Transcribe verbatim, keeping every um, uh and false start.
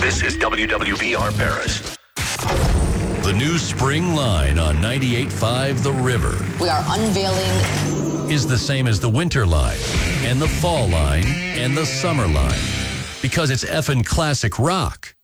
This is W W V R Paris. The new spring line on ninety-eight point five The River. We are unveiling. Is the same as the winter line, and the fall line, and the summer line. Because it's effing classic rock.